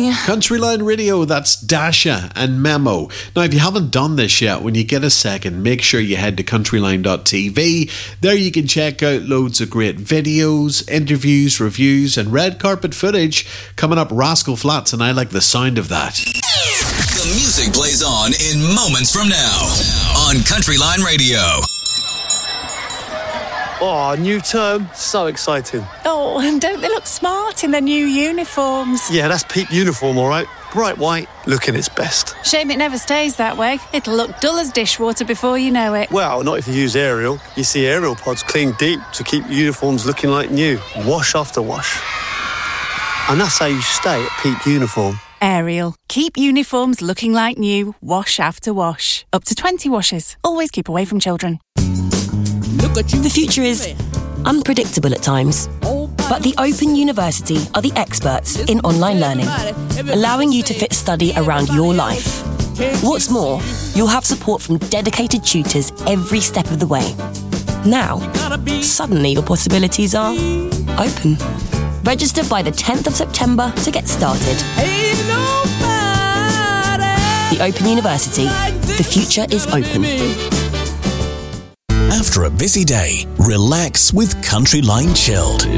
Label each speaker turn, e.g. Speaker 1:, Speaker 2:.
Speaker 1: Countryline Radio, that's Dasha and Memo. Now, if you haven't done this yet, when you get a second, make sure you head to countryline.tv. There you can check out loads of great videos, interviews, reviews, and red carpet footage. Coming up, Rascal Flatts, and I like the sound of that.
Speaker 2: The music plays on in moments from now on Countryline Radio.
Speaker 3: Oh, new term. So exciting.
Speaker 4: Oh, and don't they look smart in their new uniforms?
Speaker 3: Yeah, that's peak uniform, all right. Bright white, looking its best.
Speaker 4: Shame it never stays that way. It'll look dull as dishwater before you know it.
Speaker 3: Well, not if you use Ariel. You see, Ariel pods clean deep to keep uniforms looking like new. Wash after wash. And that's how you stay at peak uniform.
Speaker 4: Ariel. Keep uniforms looking like new, wash after wash. Up to 20 washes. Always keep away from children.
Speaker 5: The future is unpredictable at times, but the Open University are the experts in online learning, allowing you to fit study around your life. What's more, you'll have support from dedicated tutors every step of the way. Now, suddenly your possibilities are open. Register by the 10th of September to get started. The Open University. The future is open.
Speaker 2: After a busy day, relax with Countryline Chilled.